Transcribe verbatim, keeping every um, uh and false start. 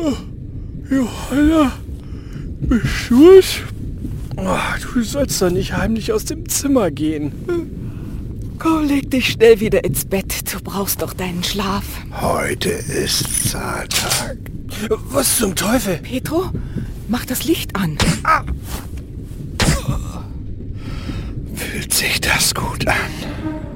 Johanna, bist du es? Oh, du sollst doch nicht heimlich aus dem Zimmer gehen. Komm, leg dich schnell wieder ins Bett. Du brauchst doch deinen Schlaf. Heute ist Zahltag. Was zum Teufel? Petro, mach das Licht an. Ah. Fühlt sich das gut an?